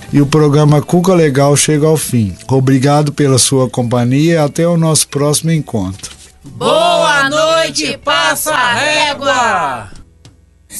e o programa Cuca Legal chega ao fim. Obrigado pela sua companhia e até o nosso próximo encontro. Boa noite, passa a régua!